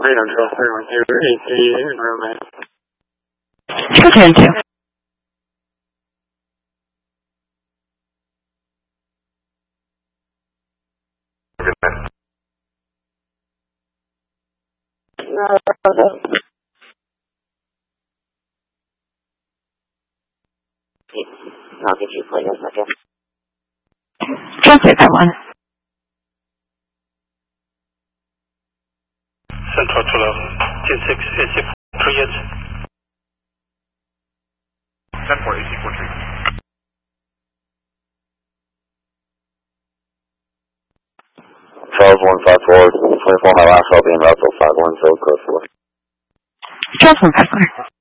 Radar Control 310 in room 8. 210. I'll get you played in a second. Translate that one. Central to 10-6, AC-4 yet. 10-4, AC-4 treatment. 12-154, 24 high last, I'll be in route 51, so close to it. 12-154.